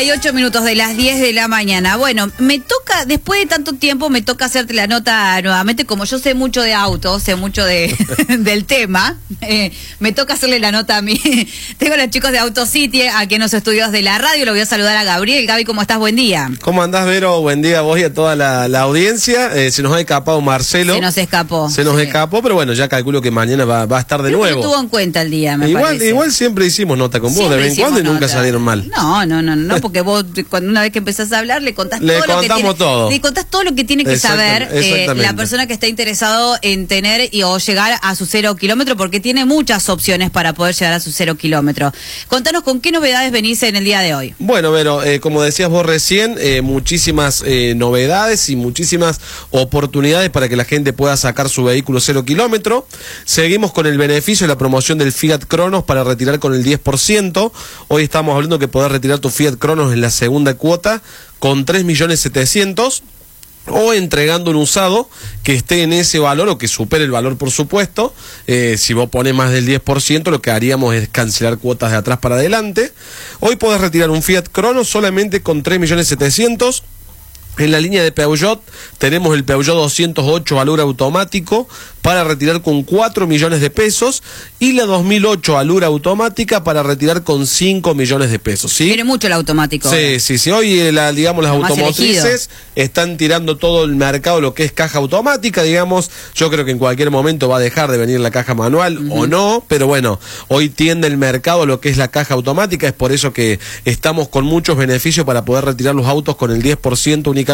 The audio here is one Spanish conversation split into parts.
38 minutos de las 10 de la mañana. Bueno, me toca, después de tanto tiempo, me toca hacerte la nota nuevamente. Como yo sé mucho de autos, sé mucho del tema, me toca hacerle la nota a mí. Tengo a los chicos de AutoCity aquí en los estudios de la radio. Lo voy a saludar a Gabriel. Gaby, ¿cómo estás? Buen día. ¿Cómo andás, Vero? Buen día a vos y a toda la audiencia. Se nos ha escapado Marcelo. Se nos escapó. Se nos escapó, pero bueno, ya calculo que mañana va a estar de nuevo. Tuvo en cuenta el día, me parece. Igual siempre hicimos nota con vos, Siempre de vez en cuando, y nunca salieron mal. No, porque vos, una vez que empezás a hablar, le contás todo lo que tiene, todo. le contás todo lo que tiene que saber la persona que está interesado en tener o llegar a su 0 kilómetro, porque tiene muchas opciones para poder llegar a su 0 kilómetro. Contanos con qué novedades venís en el día de hoy. Bueno, Vero, como decías vos recién, muchísimas novedades y muchísimas oportunidades para que la gente pueda sacar su vehículo 0 kilómetro. Seguimos con el beneficio de la promoción del Fiat Cronos para retirar con el 10%. Hoy estamos hablando que podés retirar tu Fiat Cronos en la segunda cuota con 3.700.000 o entregando un usado que esté en ese valor o que supere el valor, por supuesto. Si vos pones más del 10%, lo que haríamos es cancelar cuotas de atrás para adelante. Hoy podés retirar un Fiat Cronos solamente con 3.700.000. En la línea de Peugeot tenemos el Peugeot 208 valor automático para retirar con 4 millones de pesos y la 2008 valor automática para retirar con 5 millones de pesos. ¿Sí? Tiene mucho el automático. Sí. Hoy, digamos, las automotrices están tirando todo el mercado, lo que es caja automática, digamos. Yo creo que en cualquier momento va a dejar de venir la caja manual o no, pero bueno, hoy tiende el mercado lo que es la caja automática. Es por eso que estamos con muchos beneficios para poder retirar los autos con el 10% únicamente.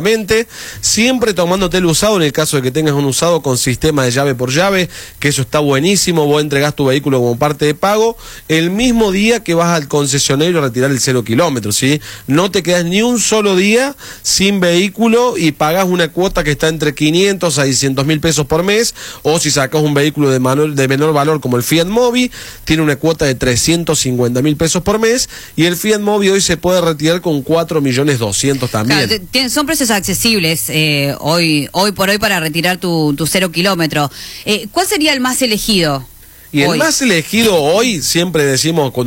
Siempre tomándote el usado, en el caso de que tengas un usado con sistema de llave por llave, que eso está buenísimo. Vos entregás tu vehículo como parte de pago el mismo día que vas al concesionario a retirar el 0 kilómetro, ¿sí? No te quedas ni un solo día sin vehículo y pagás una cuota que está entre 500 a 600.000 pesos por mes, o si sacás un vehículo de menor valor como el Fiat Mobi, tiene una cuota de 350.000 pesos por mes, y el Fiat Mobi hoy se puede retirar con 4.200.000 también. Claro, son precios accesibles hoy por hoy para retirar tu 0 kilómetro. ¿Cuál sería el más elegido? Y el más elegido hoy, siempre decimos, cuando